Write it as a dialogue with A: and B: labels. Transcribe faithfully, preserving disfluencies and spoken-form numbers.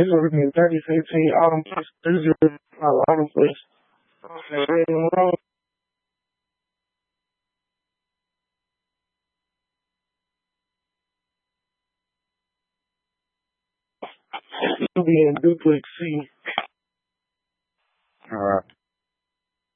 A: It's gonna be thirty fifteen autumn place. This is our autumn place. It'll be in duplex C.